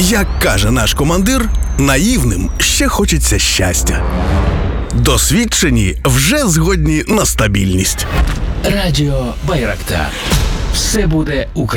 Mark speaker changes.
Speaker 1: Як каже наш командир, наївним ще хочеться щастя. Досвідчені вже згодні на стабільність.
Speaker 2: Радіо Байрактар. Все буде Україна.